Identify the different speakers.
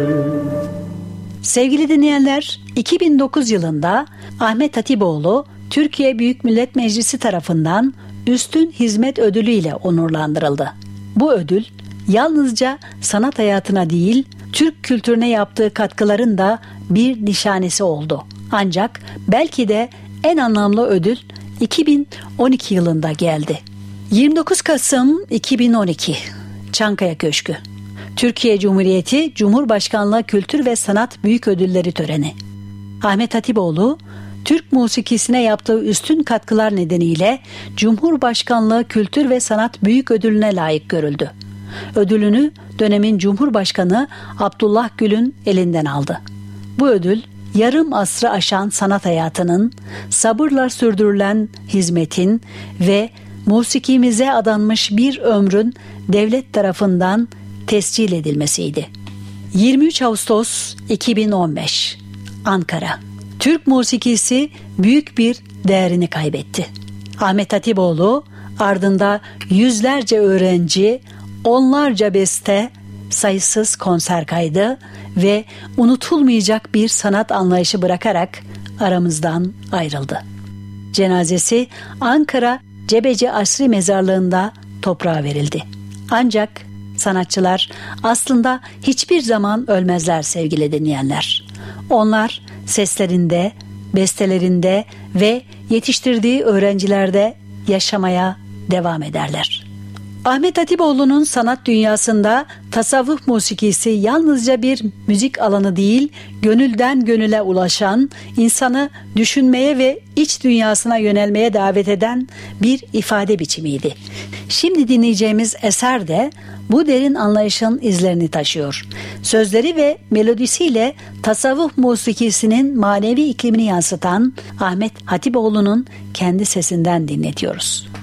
Speaker 1: Sevgili dinleyenler, 2009 yılında Ahmet Hatipoğlu Türkiye Büyük Millet Meclisi tarafından Üstün Hizmet Ödülü ile onurlandırıldı. Bu ödül yalnızca sanat hayatına değil, Türk kültürüne yaptığı katkıların da bir nişanesi oldu. Ancak belki de en anlamlı ödül 2012 yılında geldi. 29 Kasım 2012 Çankaya Köşkü. Türkiye Cumhuriyeti Cumhurbaşkanlığı Kültür ve Sanat Büyük Ödülleri töreni. Ahmet Hatipoğlu, Türk musikisine yaptığı üstün katkılar nedeniyle Cumhurbaşkanlığı Kültür ve Sanat Büyük Ödülüne layık görüldü. Ödülünü dönemin Cumhurbaşkanı Abdullah Gül'ün elinden aldı. Bu ödül, yarım asrı aşan sanat hayatının, sabırla sürdürülen hizmetin ve musikimize adanmış bir ömrün devlet tarafından tescil edilmesiydi. 23 Ağustos 2015 Ankara. Türk musikisi büyük bir değerini kaybetti. Ahmet Hatipoğlu ardında yüzlerce öğrenci, onlarca beste, sayısız konser kaydı ve unutulmayacak bir sanat anlayışı bırakarak aramızdan ayrıldı. Cenazesi Ankara Cebeci Asri Mezarlığı'nda toprağa verildi. Ancak sanatçılar aslında hiçbir zaman ölmezler sevgili dinleyenler. Onlar seslerinde, bestelerinde ve yetiştirdiği öğrencilerde yaşamaya devam ederler. Ahmet Hatipoğlu'nun sanat dünyasında tasavvuf musikisi yalnızca bir müzik alanı değil, gönülden gönüle ulaşan, insanı düşünmeye ve iç dünyasına yönelmeye davet eden bir ifade biçimiydi. Şimdi dinleyeceğimiz eser de bu derin anlayışın izlerini taşıyor. Sözleri ve melodisiyle tasavvuf musikisinin manevi iklimini yansıtan Ahmet Hatipoğlu'nun kendi sesinden dinletiyoruz.